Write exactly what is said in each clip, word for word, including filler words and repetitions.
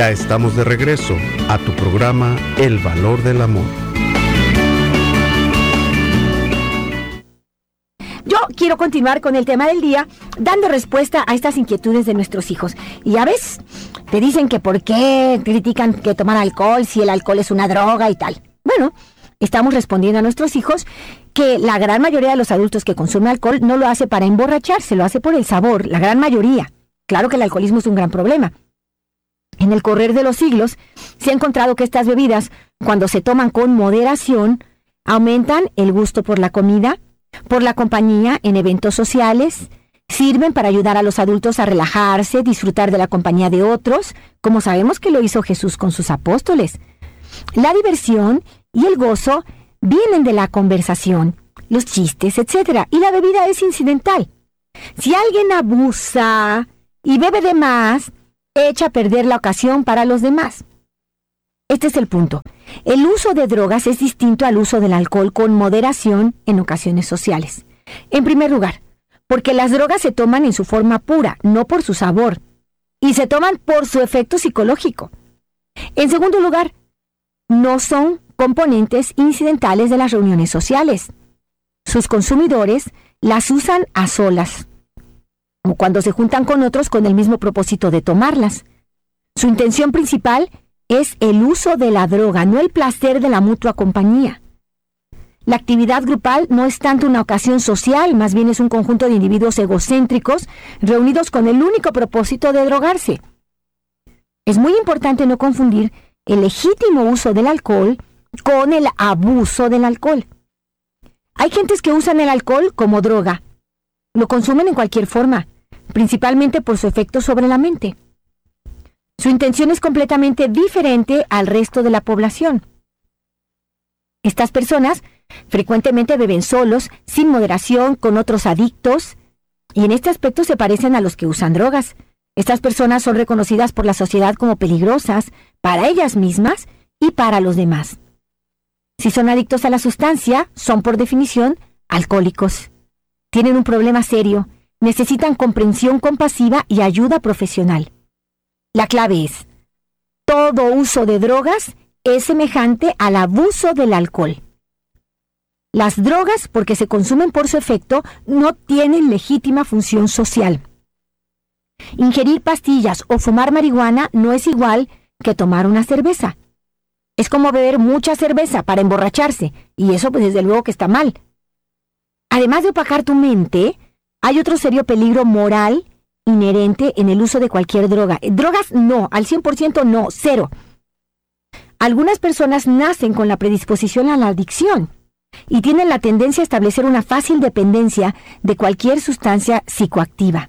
Ya estamos de regreso a tu programa El Valor del Amor. Yo quiero continuar con el tema del día, dando respuesta a estas inquietudes de nuestros hijos. Y ya ves, te dicen que por qué critican que tomar alcohol si el alcohol es una droga y tal. Bueno, estamos respondiendo a nuestros hijos que la gran mayoría de los adultos que consumen alcohol no lo hace para emborracharse, lo hace por el sabor, la gran mayoría. Claro que el alcoholismo es un gran problema. En el correr de los siglos, se ha encontrado que estas bebidas, cuando se toman con moderación, aumentan el gusto por la comida, por la compañía en eventos sociales, sirven para ayudar a los adultos a relajarse, disfrutar de la compañía de otros, como sabemos que lo hizo Jesús con sus apóstoles. La diversión y el gozo vienen de la conversación, los chistes, etcétera, y la bebida es incidental. Si alguien abusa y bebe de más, echa a perder la ocasión para los demás. Este es el punto. El uso de drogas es distinto al uso del alcohol con moderación en ocasiones sociales. En primer lugar, porque las drogas se toman en su forma pura, no por su sabor, y se toman por su efecto psicológico. En segundo lugar, no son componentes incidentales de las reuniones sociales. Sus consumidores las usan a solas, o cuando se juntan con otros con el mismo propósito de tomarlas. Su intención principal es el uso de la droga, no el placer de la mutua compañía. La actividad grupal no es tanto una ocasión social, más bien es un conjunto de individuos egocéntricos reunidos con el único propósito de drogarse. Es muy importante no confundir el legítimo uso del alcohol con el abuso del alcohol. Hay gentes que usan el alcohol como droga. Lo consumen en cualquier forma, principalmente por su efecto sobre la mente. Su intención es completamente diferente al resto de la población. Estas personas frecuentemente beben solos, sin moderación, con otros adictos, y en este aspecto se parecen a los que usan drogas. Estas personas son reconocidas por la sociedad como peligrosas para ellas mismas y para los demás. Si son adictos a la sustancia, son por definición alcohólicos. Tienen un problema serio, necesitan comprensión compasiva y ayuda profesional. La clave es, todo uso de drogas es semejante al abuso del alcohol. Las drogas, porque se consumen por su efecto, no tienen legítima función social. Ingerir pastillas o fumar marihuana no es igual que tomar una cerveza. Es como beber mucha cerveza para emborracharse, y eso pues desde luego que está mal. Además de opacar tu mente, hay otro serio peligro moral inherente en el uso de cualquier droga. Drogas no, al cien por ciento no, cero. Algunas personas nacen con la predisposición a la adicción y tienen la tendencia a establecer una fácil dependencia de cualquier sustancia psicoactiva.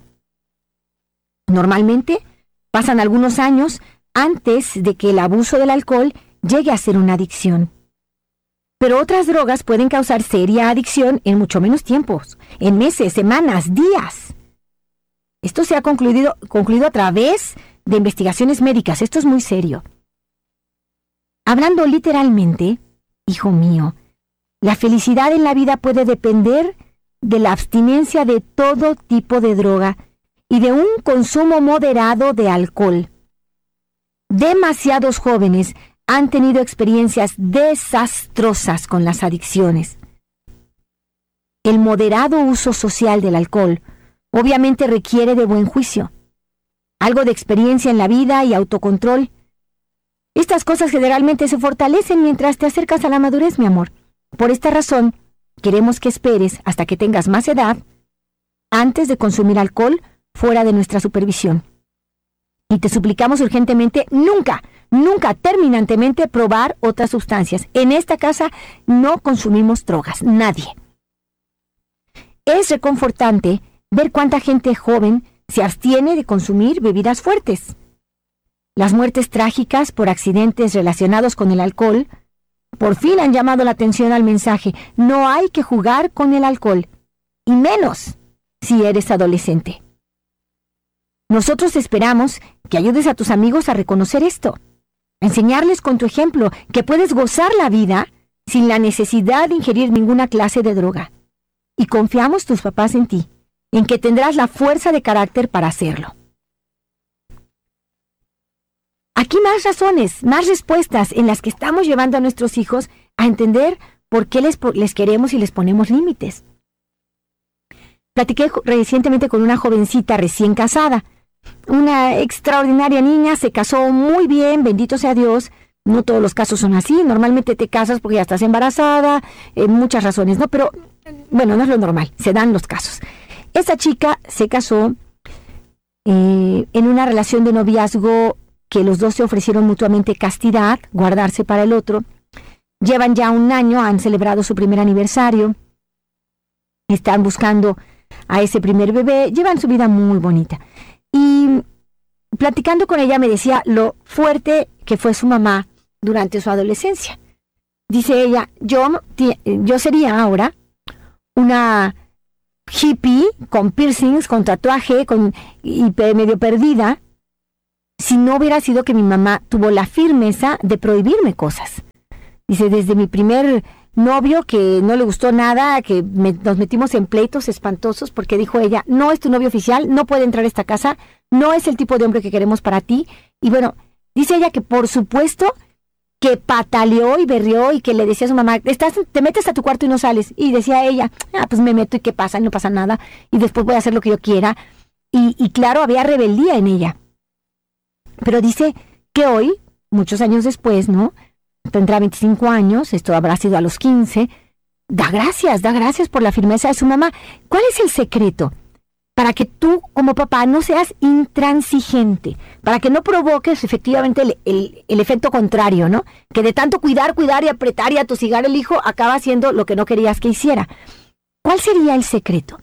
Normalmente, pasan algunos años antes de que el abuso del alcohol llegue a ser una adicción. Pero otras drogas pueden causar seria adicción en mucho menos tiempo, en meses, semanas, días. Esto se ha concluido, concluido a través de investigaciones médicas. Esto es muy serio. Hablando literalmente, hijo mío, la felicidad en la vida puede depender de la abstinencia de todo tipo de droga y de un consumo moderado de alcohol. Demasiados jóvenes han tenido experiencias desastrosas con las adicciones. El moderado uso social del alcohol obviamente requiere de buen juicio, algo de experiencia en la vida y autocontrol. Estas cosas generalmente se fortalecen mientras te acercas a la madurez, mi amor. Por esta razón, queremos que esperes hasta que tengas más edad antes de consumir alcohol fuera de nuestra supervisión. Y te suplicamos urgentemente nunca, nunca terminantemente probar otras sustancias. En esta casa no consumimos drogas, nadie. Es reconfortante ver cuánta gente joven se abstiene de consumir bebidas fuertes. Las muertes trágicas por accidentes relacionados con el alcohol por fin han llamado la atención al mensaje: no hay que jugar con el alcohol, y menos si eres adolescente. Nosotros esperamos que ayudes a tus amigos a reconocer esto, enseñarles con tu ejemplo que puedes gozar la vida sin la necesidad de ingerir ninguna clase de droga. Y confiamos tus papás en ti, en que tendrás la fuerza de carácter para hacerlo. ¿A aquí más razones, más respuestas en las que estamos llevando a nuestros hijos a entender por qué les, les queremos y les ponemos límites. Platiqué recientemente con una jovencita recién casada. Una extraordinaria niña, se casó muy bien, bendito sea Dios. No todos los casos son así. Normalmente te casas porque ya estás embarazada, eh, muchas razones, ¿no? Pero, bueno, no es lo normal, se dan los casos. Esa chica se casó eh, en una relación de noviazgo que los dos se ofrecieron mutuamente castidad, guardarse para el otro. Llevan ya un año, han celebrado su primer aniversario, están buscando a ese primer bebé, llevan su vida muy bonita. Y platicando con ella me decía lo fuerte que fue su mamá durante su adolescencia. Dice ella, yo, yo sería ahora una hippie con piercings, con tatuaje, con, y medio perdida, si no hubiera sido que mi mamá tuvo la firmeza de prohibirme cosas. Dice, desde mi primer novio, que no le gustó nada, que me, nos metimos en pleitos espantosos, porque dijo ella, no es tu novio oficial, no puede entrar a esta casa, no es el tipo de hombre que queremos para ti. Y bueno, dice ella que por supuesto que pataleó y berrió y que le decía a su mamá, Estás, te metes a tu cuarto y no sales. Y decía ella, ah, pues me meto y qué pasa, no pasa nada, y después voy a hacer lo que yo quiera. Y, y claro, había rebeldía en ella. Pero dice que hoy, muchos años después, ¿no?, tendrá veinticinco años, esto habrá sido a los quince, da gracias, da gracias por la firmeza de su mamá. ¿Cuál es el secreto? Para que tú, como papá, no seas intransigente, para que no provoques efectivamente el, el, el efecto contrario, ¿no? Que de tanto cuidar, cuidar y apretar y atosigar el hijo, acaba haciendo lo que no querías que hiciera. ¿Cuál sería el secreto?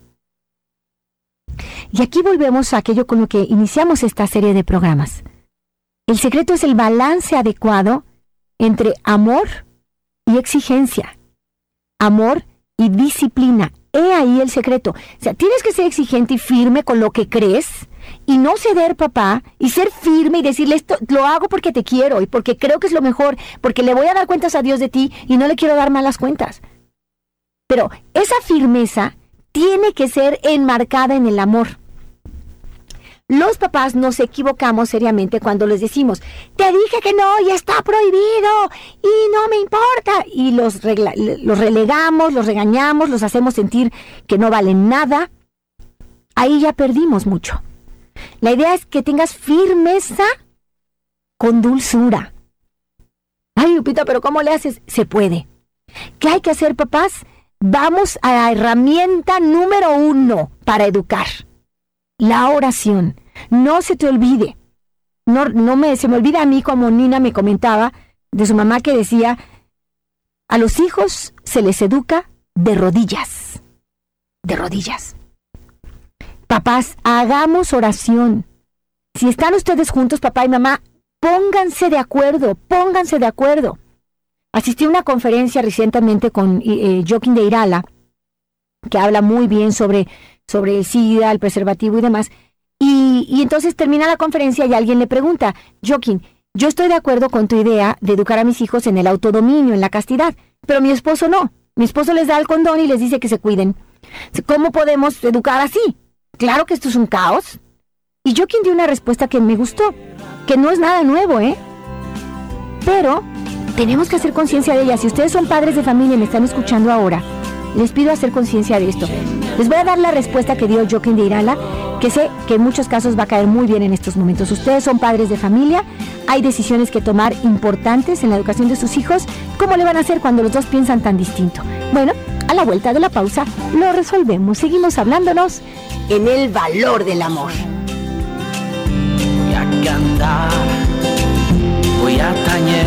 Y aquí volvemos a aquello con lo que iniciamos esta serie de programas. El secreto es el balance adecuado entre amor y exigencia, amor y disciplina. He ahí el secreto. O sea, tienes que ser exigente y firme con lo que crees y no ceder, papá, y ser firme y decirle esto, lo hago porque te quiero y porque creo que es lo mejor, porque le voy a dar cuentas a Dios de ti y no le quiero dar malas cuentas. Pero esa firmeza tiene que ser enmarcada en el amor. Los papás nos equivocamos seriamente cuando les decimos, te dije que no, ya está prohibido, y no me importa. Y los, regla- los relegamos, los regañamos, los hacemos sentir que no valen nada. Ahí ya perdimos mucho. La idea es que tengas firmeza con dulzura. Ay, Lupita, ¿pero cómo le haces? Se puede. ¿Qué hay que hacer, papás? Vamos a la herramienta número uno para educar. La oración. No se te olvide. No, no me, se me olvida a mí, como Nina me comentaba, de su mamá que decía, a los hijos se les educa de rodillas. De rodillas. Papás, hagamos oración. Si están ustedes juntos, papá y mamá, pónganse de acuerdo, pónganse de acuerdo. Asistí a una conferencia recientemente con eh, Joaquín de Irala, que habla muy bien sobre sobre el SIDA, el preservativo y demás, y, y entonces termina la conferencia y alguien le pregunta, Joaquín, yo estoy de acuerdo con tu idea de educar a mis hijos en el autodominio, en la castidad, pero mi esposo no, mi esposo les da el condón y les dice que se cuiden. ¿Cómo podemos educar así? Claro que esto es un caos. Y Joaquín dio una respuesta que me gustó, que no es nada nuevo, ¿eh? Pero tenemos que hacer conciencia de ella. Si ustedes son padres de familia y me están escuchando ahora, les pido hacer conciencia de esto. Les voy a dar la respuesta que dio Joaquín de Irala, que sé que en muchos casos va a caer muy bien en estos momentos. Ustedes son padres de familia, hay decisiones que tomar importantes en la educación de sus hijos. ¿Cómo le van a hacer cuando los dos piensan tan distinto? Bueno, a la vuelta de la pausa lo resolvemos. Seguimos hablándonos en el valor del amor. Voy a cantar, voy a tañer